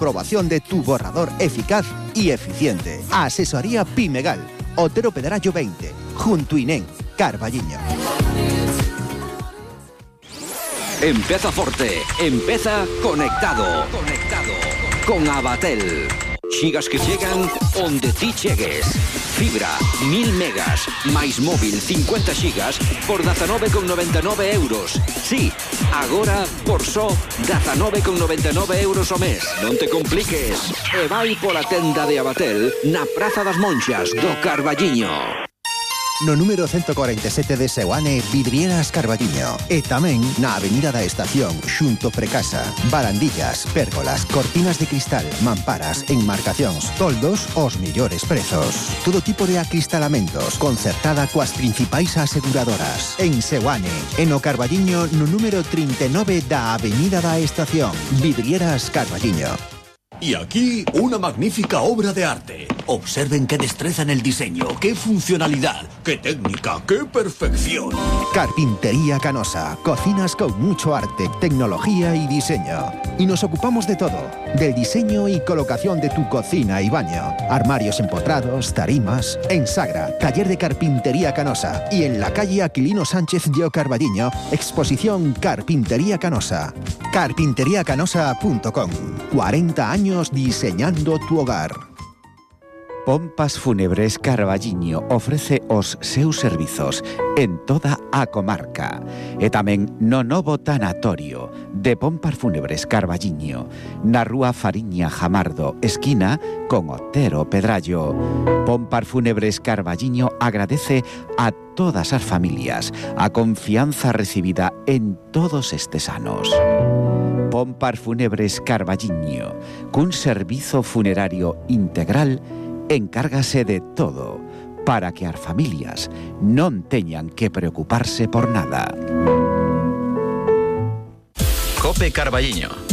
comprobación de tu borrador eficaz y eficiente. Asesoría Pimegal, Otero Pedrallo 20, junto Inén, Carballiño. Empeza forte, empeza conectado. Con Abatel. Xigas que chegan onde ti chegues. Fibra, 1000 megas, máis móvil 50 xigas por 19,99 euros. Sí, agora por só 19,99 euros ao mes. Non te compliques. E vai pola tenda de Abatel na Praza das Monxas do Carballiño. No número 147 de Seoane, Vidrieras Carballiño. E tamén na Avenida da Estación, xunto Precasa. Barandillas, pérgolas, cortinas de cristal, mamparas, enmarcacións, toldos, os mellores prezos. Todo tipo de acristalamentos, concertada coas principais aseguradoras. En Seoane, e no Carballiño, no número 39 da Avenida da Estación. Vidrieras Carballiño. Y aquí, una magnífica obra de arte. Observen qué destreza en el diseño, qué funcionalidad, qué técnica, qué perfección. Carpintería Canosa. Cocinas con mucho arte, tecnología y diseño. Y nos ocupamos de todo. Del diseño y colocación de tu cocina y baño. Armarios empotrados, tarimas. En Sagra, taller de Carpintería Canosa. Y en la calle Aquilino Sánchez de Carballiño, exposición Carpintería Canosa. Carpinteriacanosa.com. 40 años diseñando tu hogar. Pompas Fúnebres Carballiño ofrece os seus servizos en toda a comarca e tamén no novo tanatorio de Pompas Fúnebres Carballiño na rúa Fariña Jamardo, esquina con Otero Pedrallo. Pompas Fúnebres Carballiño agradece a todas as familias a confianza recibida en todos estes anos. Pompas Fúnebres Carballiño, cun servizo funerario integral, encárgase de todo para que as familias non teñan que preocuparse por nada. Cope Carballiño.